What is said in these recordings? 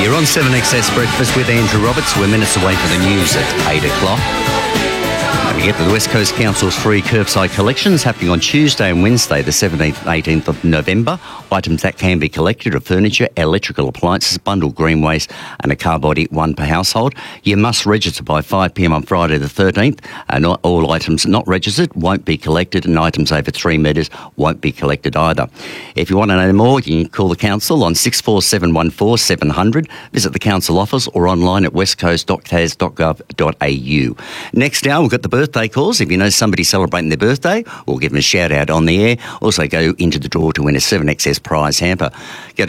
You're on 7XS Breakfast with Andrew Roberts. We're minutes away from the news at 8 o'clock. Don't forget that the West Coast Council's free curbside collections happening on Tuesday and Wednesday, the 17th and 18th of November. Items that can be collected are furniture, electrical appliances, bundled green waste and a car body, one per household. You must register by 5 p.m. on Friday the 13th. And all items not registered won't be collected, and items over 3 metres won't be collected either. If you want to know more, you can call the council on 64714 700, visit the council office or online at westcoast.tas.gov.au. Next hour, we've got the birthday calls. If you know somebody celebrating their birthday, we'll give them a shout out on the air. Also go into the draw to win a 7XS prize hamper. Go to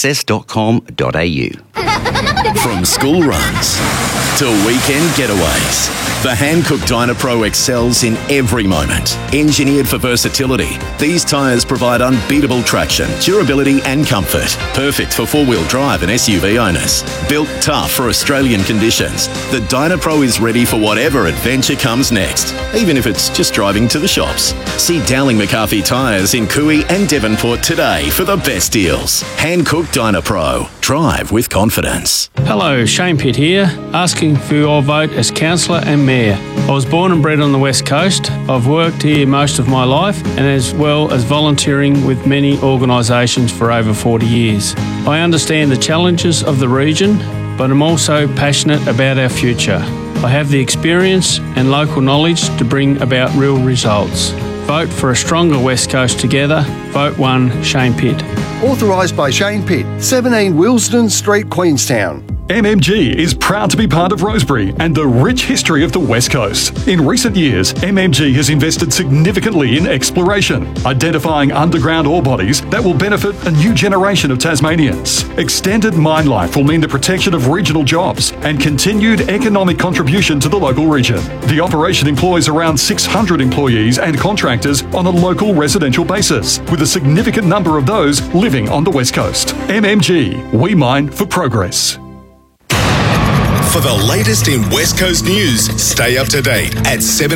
7xs.com.au. From school runs to weekend getaways, the Hankook Dynapro excels in every moment. Engineered for versatility, these tyres provide unbeatable traction, durability and comfort. Perfect for four-wheel drive and SUV owners. Built tough for Australian conditions, the Dynapro is ready for whatever adventure comes next, even if it's just driving to the shops. See Dowling McCarthy Tyres in Cooey and Devonport today for the best deals. Hankook Dynapro. Drive with confidence. Hello, Shane Pitt here, asking for your vote as councillor and mayor. I was born and bred on the West Coast. I've worked here most of my life, and as well as volunteering with many organisations for over 40 years. I understand the challenges of the region, but I'm also passionate about our future. I have the experience and local knowledge to bring about real results. Vote for a stronger West Coast together. Vote 1 Shane Pitt. Authorised by Shane Pitt, 17 Wilsden Street, Queenstown. MMG is proud to be part of Rosebery and the rich history of the West Coast. In recent years, MMG has invested significantly in exploration, identifying underground ore bodies that will benefit a new generation of Tasmanians. Extended mine life will mean the protection of regional jobs and continued economic contribution to the local region. The operation employs around 600 employees and contractors on a local residential basis, with a significant number of those living on the West Coast. MMG, we mine for progress. For the latest in West Coast news, stay up to date at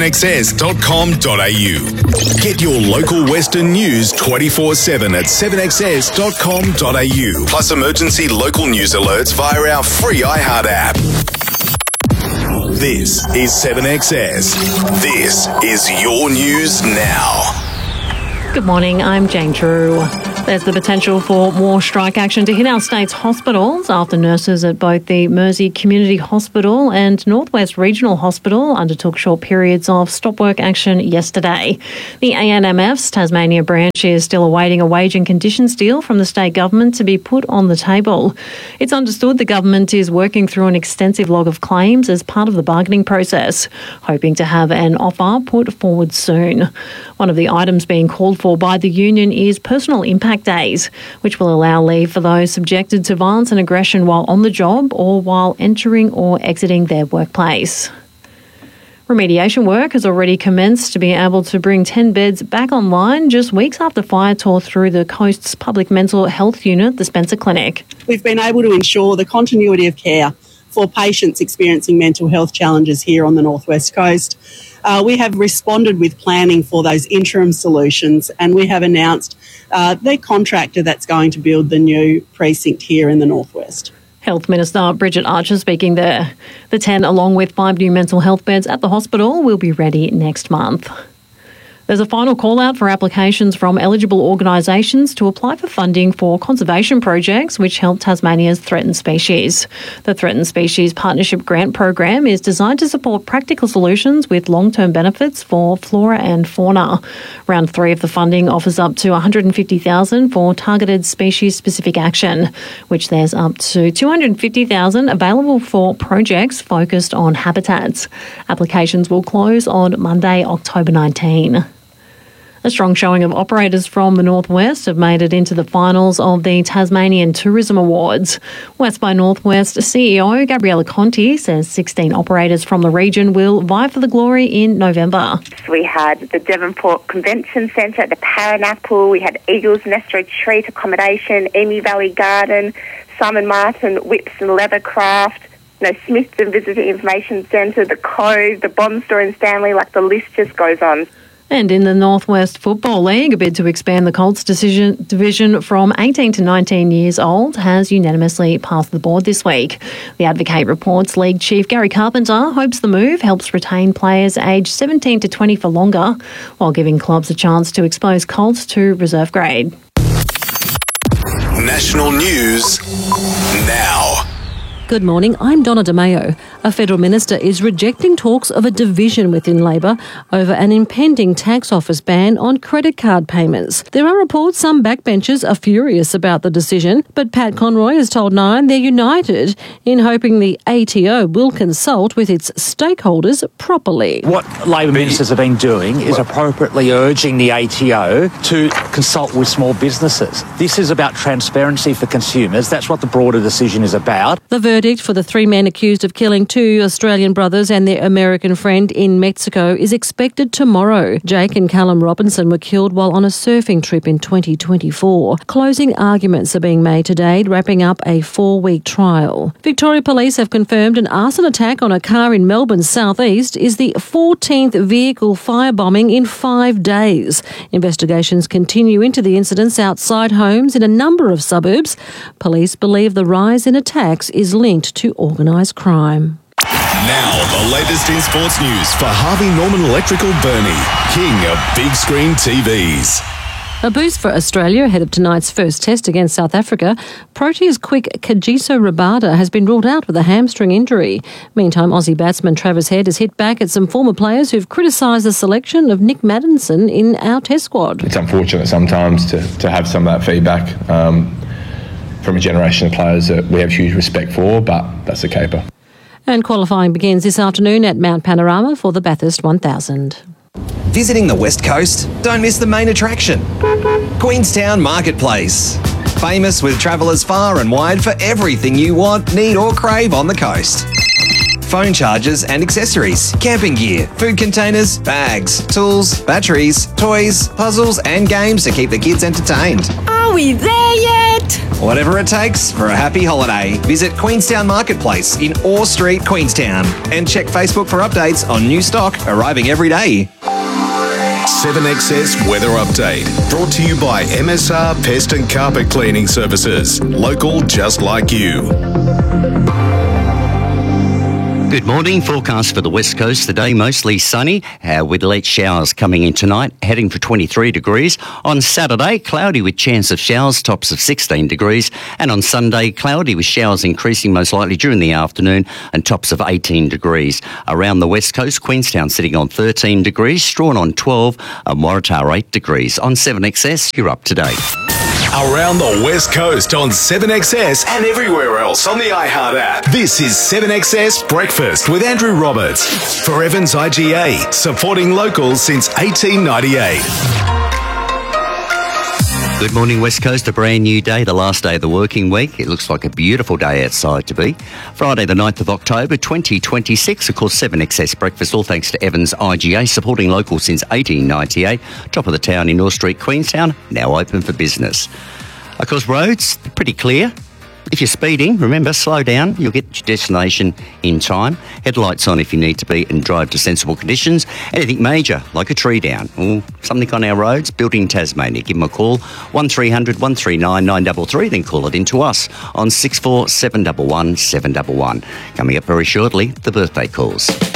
7xs.com.au. Get your local Western news 24/7 at 7xs.com.au. Plus emergency local news alerts via our free iHeart app. This is 7XS. This is your news now. Good morning, I'm Jane Drew. There's the potential for more strike action to hit our state's hospitals after nurses at both the Mersey Community Hospital and Northwest Regional Hospital undertook short periods of stop work action yesterday. The ANMF's Tasmania branch is still awaiting a wage and conditions deal from the state government to be put on the table. It's understood the government is working through an extensive log of claims as part of the bargaining process, hoping to have an offer put forward soon. One of the items being called for by the union is personal impact days, which will allow leave for those subjected to violence and aggression while on the job or while entering or exiting their workplace. Remediation work has already commenced to be able to bring 10 beds back online just weeks after fire tore through the coast's public mental health unit, the Spencer Clinic. We've been able to ensure the continuity of care for patients experiencing mental health challenges here on the Northwest Coast. We have responded with planning for those interim solutions, and we have announced the contractor that's going to build the new precinct here in the Northwest. Health Minister Bridget Archer speaking there. The 10, along with 5 new mental health beds at the hospital, will be ready next month. There's a final call out for applications from eligible organisations to apply for funding for conservation projects which help Tasmania's threatened species. The Threatened Species Partnership Grant Program is designed to support practical solutions with long-term benefits for flora and fauna. Round 3 of the funding offers up to $150,000 for targeted species-specific action, which there's up to $250,000 available for projects focused on habitats. Applications will close on Monday, October 19. A strong showing of operators from the Northwest have made it into the finals of the Tasmanian Tourism Awards. West by Northwest CEO Gabriella Conti says 16 operators from the region will vie for the glory in November. We had the Devonport Convention Centre, the Paranapple, we had Eagles Nest Retreat Accommodation, Emu Valley Garden, Simon Martin Whips and Leathercraft, Smithton Visitor Information Centre, the Cove, the Bond Store in Stanley, the list just goes on. And in the Northwest Football League, a bid to expand the Colts division from 18 to 19 years old has unanimously passed the board this week. The Advocate reports League Chief Gary Carpenter hopes the move helps retain players aged 17 to 20 for longer, while giving clubs a chance to expose Colts to reserve grade. National news now. Good morning, I'm Donna DeMayo. A federal minister is rejecting talks of a division within Labor over an impending tax office ban on credit card payments. There are reports some backbenchers are furious about the decision, but Pat Conroy has told Nine they're united in hoping the ATO will consult with its stakeholders properly. What Labor ministers have been doing is appropriately urging the ATO to consult with small businesses. This is about transparency for consumers. That's what the broader decision is about. The verdict for the three men accused of killing two Australian brothers and their American friend in Mexico is expected tomorrow. Jake and Callum Robinson were killed while on a surfing trip in 2024. Closing arguments are being made today, wrapping up a 4-week trial. Victoria Police have confirmed an arson attack on a car in Melbourne's southeast is the 14th vehicle firebombing in 5 days. Investigations continue into the incidents outside homes in a number of suburbs. Police believe the rise in attacks is linked to organised crime. Now, the latest in sports news for Harvey Norman Electrical Burnie, king of big screen TVs. A boost for Australia ahead of tonight's first test against South Africa. Proteas quick Kagiso Rabada has been ruled out with a hamstring injury. Meantime, Aussie batsman Travis Head has hit back at some former players who've criticised the selection of Nick Maddinson in our test squad. It's unfortunate sometimes to have some of that feedback from a generation of players that we have huge respect for, but that's a caper. And qualifying begins this afternoon at Mount Panorama for the Bathurst 1000. Visiting the West Coast? Don't miss the main attraction, Queenstown Marketplace. Famous with travellers far and wide for everything you want, need or crave on the coast. Phone chargers and accessories, camping gear, food containers, bags, tools, batteries, toys, puzzles and games to keep the kids entertained. Are we there yet? Whatever it takes for a happy holiday, visit Queenstown Marketplace in Orr Street, Queenstown, and check Facebook for updates on new stock arriving every day. 7XS Weather Update, brought to you by MSR Pest and Carpet Cleaning Services, local just like you. Good morning. Forecast for the West Coast today, mostly sunny with late showers coming in tonight, heading for 23 degrees. On Saturday, cloudy with chance of showers, tops of 16 degrees. And on Sunday, cloudy with showers increasing most likely during the afternoon and tops of 18 degrees. Around the West Coast, Queenstown sitting on 13 degrees, Strawn on 12 and Waratah 8 degrees. On 7XS, you're up to date. Around the West Coast on 7XS and everywhere else on the iHeart app. This is 7XS Breakfast with Andrew Roberts for Evans IGA, supporting locals since 1898. Good morning, West Coast. A brand new day, the last day of the working week. It looks like a beautiful day outside to be. Friday, the 9th of October, 2026. Of course, 7XS Breakfast, all thanks to Evans IGA, supporting locals since 1898. Top of the town in North Street, Queenstown, now open for business. Of course, roads, pretty clear. If you're speeding, remember, slow down. You'll get to your destination in time. Headlights on if you need to be and drive to sensible conditions. Anything major, like a tree down or something on our roads, Building Tasmania. Give them a call, 1300 139 933. Then call it in to us on 64 711 711. Coming up very shortly, the birthday calls.